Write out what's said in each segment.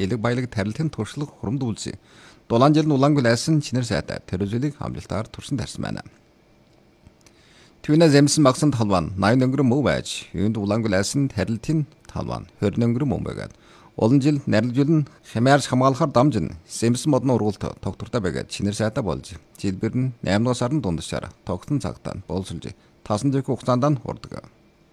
элэг баялаг тарилтын туршлага хурамдуулсан. Дулаан жил нь улаангүй лайсан чинэр сайтай төрөзөлийг амжилтаар турсан тарсан байна. Түүнээс эмсэн магсан талбай 80 өнгөрөн мөв байж, юунд улаангүй лайсан тарилтын талбай 20 өнгөрөн мөв байгаад. Олон жил нарилжуулн хямаарч хамгаалахаар дамжин эмсэн модны ургуулт тогтвортой байгаад чинэр сайтай болж, жилбэр нь 8 дугаар сарын дундчаар тогтсон цагтаа боловсруулж, тасан зэхүү хугацаанд нь хурдаг.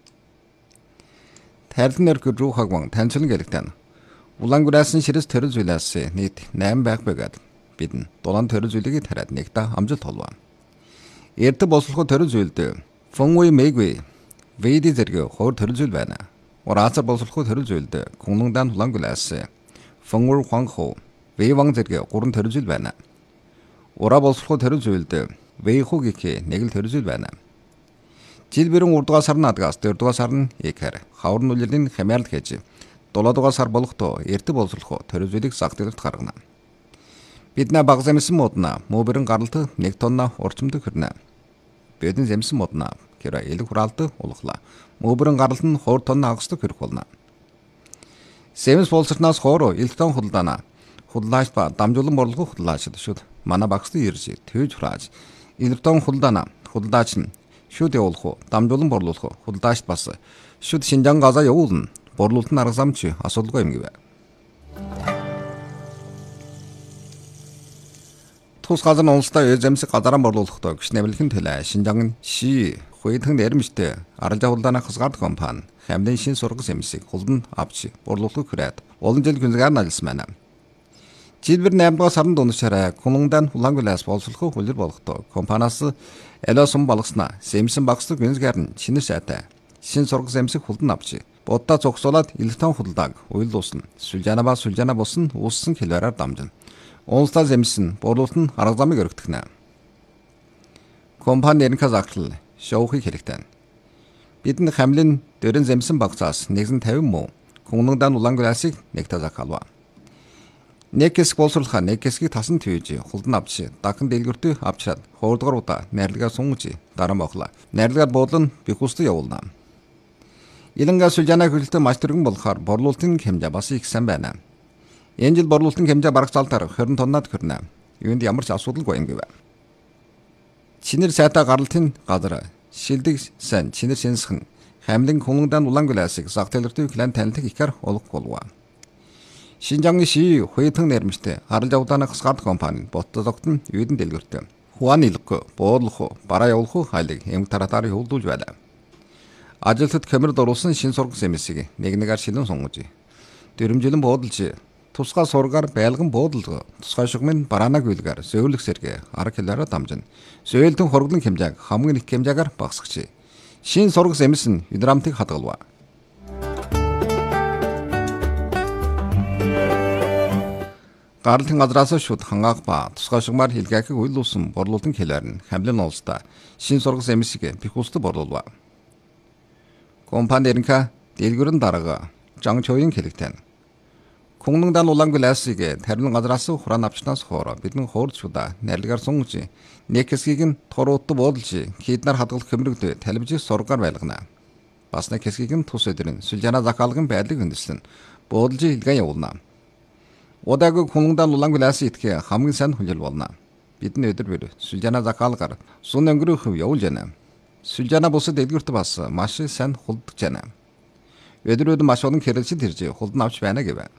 Тарилтын өргөр рүү хагван танилцуулан гэлэгтэн. Улаангүй лайсан ширэс төрөл зүйлээс нийт 8 байгаад бид нь дулаан төрөл зүйлийг тариад нэгдэ амжилт толваа. Эрдэ боловсруулах төрөл зүйлд фонгүй мэггүй вэди зэрэг хоор төрөл зүйл байна. Ураацар боловсруулах төрөл зүйлд гүнлэндан улаангүй лайсан фонгур хванхо вэван зэрэг гурван төрөл зүйл байна. Ура боловсруулах төрөл зүйлд вэйху гэх нэг л төрөл зүйл байна. Жилбэрэн 3 дугаар сар надгаас 4 дугаар сар нь ихэр хаврын үлрийн хямаарл хийж 7 дугаар сар болохдоо эрдэ боловсруулах төрөл зүйлийг загтгэлт гаргана. Бидний баг зэмсэн модна мөбөрн гаралт 1 тонна орчимд хүрнэ. Бидний зэмсэн модна гэр элэг хураалт улглаа. Мөбөрн гаралт нь 2 тонна агсд хүрэх болно. Сэмс боловсрнаас хоороо элтон худалдаана. Худалдаач ба дамжуулан борлуулах худалдаач шүд. Манай багсд ирж төвж хурааж. Элтон худалдаана. Худалдаач нь шүд явуулах, дамжуулан борлуулах худалдаач бас шүд Шинжаан газаа явуулна. Борлуулалт нь арга замч асуудалгүй юм гэвэ. Тус газар нь улстай эзэмсэг газараа борлуулахдаа гүш нэмэлхэн төлөө Шинжаан ши хуйдхан нэрмжтэй аралжаа хулдааны хасгаар компани хамлын шин сургас эмсэг хулдан авч борлуулах хүрээд олон жил гүнзгаар налсан байна. Жилбэр 8 дугаар сарын дундчаараа гүнлэндан улаангүй лайс боловсруулах хүлэр болохдоо компаниас элосон болгосноо сэмсэн багслаг гүнзгаар нь шинэ сайтай шин сургас эмсэг хулдан авч боддоо зогсоолоод электон худалдааг уйлуулсан. Сүлжаана ба сүлжаана болсон ууссан хэлбэрээр дамжин. Онстаа зэмсэн борлуулалт нь арга замыг өргөдгнэ. Компани нэрнээс ахлал шоухыг хэрэгтэй. Бидний хамлын дөрөн зэмсэн багцаас 150 муу гүнлэндан улаангүй лайсыг нэгтээ захалва. Нэг хэсэг боловсруулахаа нэг хэсгийг тасан төвж хулдан авч дахин дэлгүртөө авчраад 2 дугаар удаа найрлагаа сунж дараа моглоо. Найрлагаар буудлан бихусд явуулна. Илэнгээ сүлжаана хөлтөө маш түргэн болохоор борлуулалтын хэмжээ бас их сайн байна. Энэ жил борлуулалтын хэмжээ бараг залтаар 20 тоннад хүрнэ. Юунд ямар ч асуудалгүй юм гэвэ. Чинэр сайтай гаралтын газар шилдэг сайн чинэр шинсхэн хамлын гүнлэндан улаангүй лайсыг зах дэлгэртөө клан танилт ихэр олох болов. Шинжаан ши хуйдхан нэрмжтэй аралжаа хулдааны хасгаар компани боттогтон юудын дэлгэртөө хуан илэхгүй буудлах бараа явуулах хайлыг эмг таратаар явуулж байлаа. Ажилтнууд камерад оруулсан шин сургас эмсэг нэгээр шилэн сунгаж дөрвөлжлэн буудалж тусгай сургаар байлган буудалга тусгай шугмын бараанаг үйлгээр зөөлөх сэргэ арга хэлээрээ дамжин зөөлтөн хорглон хэмжээг хамгийн их хэмжээгээр багасгачи шин сургас эмс нь гидрамтыг хадгалва. Гаралтын газраас шууд хангаах ба тусгай шугмаар хилгээхийг уйлуулсан борлуулалтын хэлээр нь хамлын улстай шин сургас эмсэг бихусд борлуулва. Компани нэрнээ дэлгүрэн дарга Жангчогийн хэлэгтэн. Гүнлэндан улаангүй лайсыг тарилын газраас хураан авчнаас хоороо бидний хуурд шудаа найрлагаар сунж нэг хэсгийг нь торуудд буудалж хийднаар хадгалах хөмрөгд талбиж сургаар байлгана. Бас нэг хэсгийг нь тус өдрийн сүлжаана захаалгын байдлыг хөндөслөн буудалж хилгэн явуулна. Удаагүй гүнлэндан улаангүй лайс итгэх хамгийн сайн хүлээл болно. Бидний өдөр бүр сүлжаана захаалгаар сун өнгөрөх явуулж байна. Сүлжаана бусад дэлгүрт бас маш сайн хулдаж байна. Өдрүүд маш олон хэрэглэжид ирж хулдан авч байна гэвэ.